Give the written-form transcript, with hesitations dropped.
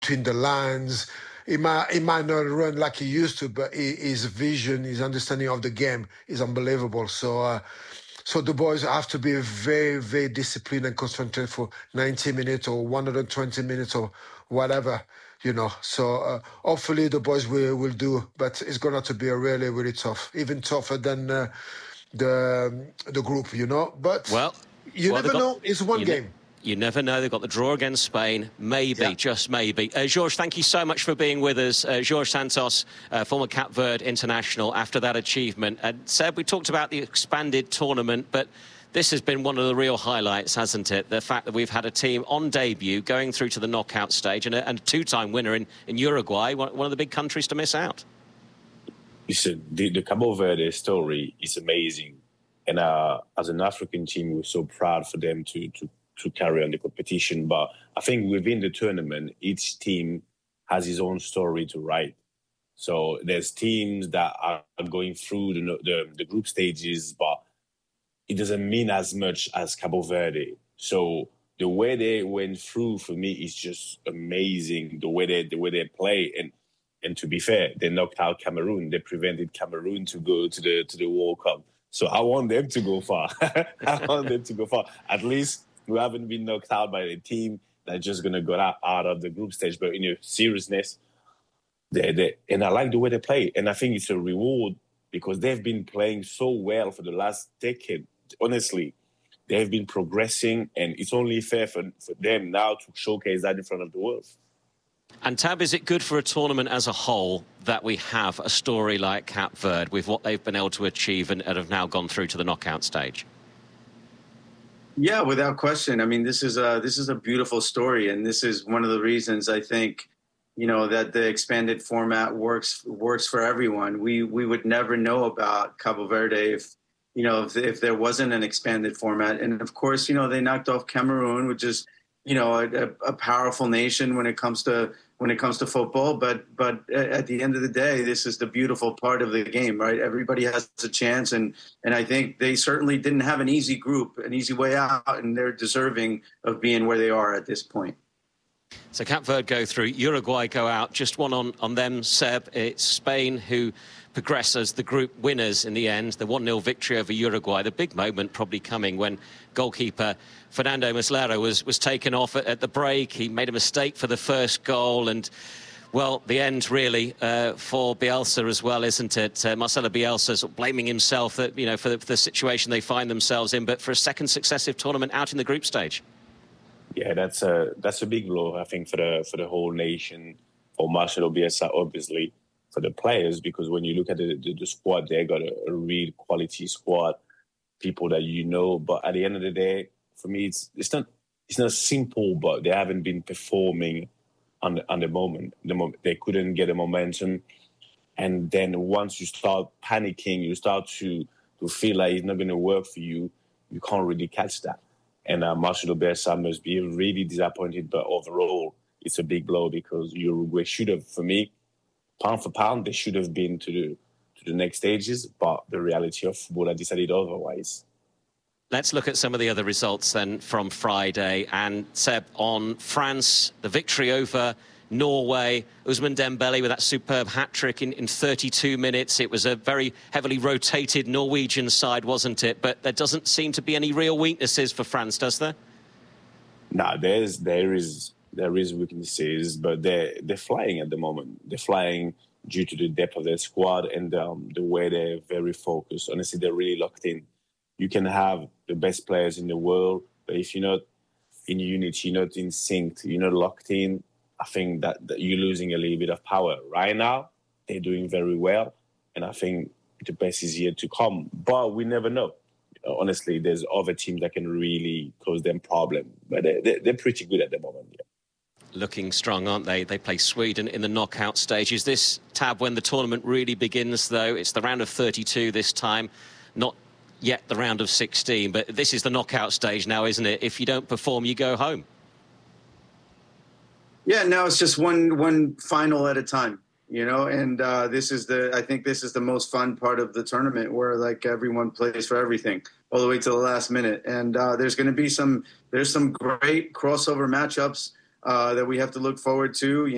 between the lines. He might not run like he used to, but his vision, his understanding of the game is unbelievable. So the boys have to be very, very disciplined and concentrated for 90 minutes or 120 minutes or whatever, So hopefully the boys will do, but it's going to be a really, really tough, even tougher than the group, But you never know. It's one game. You never know. They've got the draw against Spain. Maybe, just maybe. Jorge, thank you so much for being with us. Jorge Santos, former Cape Verde international, after that achievement. And Seb, we talked about the expanded tournament, but this has been one of the real highlights, hasn't it? The fact that we've had a team on debut going through to the knockout stage and a two-time winner in Uruguay, one of the big countries to miss out. Listen, the Cabo Verde story is amazing. And as an African team, we're so proud for them to carry on the competition. But I think within the tournament, each team has its own story to write. So there's teams that are going through the group stages, but it doesn't mean as much as Cabo Verde. So the way they went through, for me, is just amazing. The way they play, and to be fair, they knocked out Cameroon. They prevented Cameroon to go to the World Cup. So I want them to go far. I want them to go far. At least we haven't been knocked out by a team that's just going to go out of the group stage. But in seriousness, and I like the way they play. And I think it's a reward because they've been playing so well for the last decade. Honestly, they've been progressing, and it's only fair for them now to showcase that in front of the world. And Tab, is it good for a tournament as a whole that we have a story like Cape Verde with what they've been able to achieve and have now gone through to the knockout stage? Yeah, without question. I mean, this is a beautiful story, and this is one of the reasons I think, that the expanded format works for everyone. We would never know about Cabo Verde if there wasn't an expanded format. And of course, they knocked off Cameroon, which is, a powerful nation when it comes to football. But at the end of the day, this is the beautiful part of the game, right? Everybody has a chance, and I think they certainly didn't have an easy group, an easy way out, and they're deserving of being where they are at this point. So Cape Verde go through, Uruguay go out. Just one on them, Seb. It's Spain who progress as the group winners in the end. The 1-0 victory over Uruguay. The big moment probably coming when goalkeeper Fernando Muslera was taken off at the break. He made a mistake for the first goal, and well, the end really for Bielsa as well, isn't it? Marcelo Bielsa sort of blaming himself that for the situation they find themselves in, but for a second successive tournament out in the group stage. Yeah, that's a big blow, I think, for the whole nation, for Marcelo Bielsa, obviously, for the players, because when you look at the squad, they got a real quality squad, people that but at the end of the day, for me, it's not simple, but they haven't been performing on the moment. They couldn't get a momentum, and then once you start panicking, you start to feel like it's not going to work for you. You can't really catch that. And Marcelo Bielsa must be really disappointed, but overall, it's a big blow because Uruguay should have, for me, pound for pound, they should have been to the next stages, but the reality of football has decided otherwise. Let's look at some of the other results then from Friday. And Seb, on France, the victory over Norway, Ousmane Dembele with that superb hat-trick in 32 minutes. It was a very heavily rotated Norwegian side, wasn't it? But there doesn't seem to be any real weaknesses for France, does there? No, there is weaknesses, but they're flying at the moment. They're flying due to the depth of their squad and the way they're very focused. Honestly, they're really locked in. You can have the best players in the world, but if you're not in unity, you're not in sync, you're not locked in, I think that you're losing a little bit of power. Right now, they're doing very well, and I think the best is yet to come. But we never know. Honestly, there's other teams that can really cause them problems, but they're pretty good at the moment. Yeah. Looking strong, aren't they? They play Sweden in the knockout stage. Is this, Tab, when the tournament really begins, though? It's the round of 32 this time, not yet the round of 16, but this is the knockout stage now, isn't it? If you don't perform, you go home. Yeah, now it's just one final at a time, and I think this is the most fun part of the tournament, where like everyone plays for everything all the way to the last minute. And there's going to be some great crossover matchups that we have to look forward to.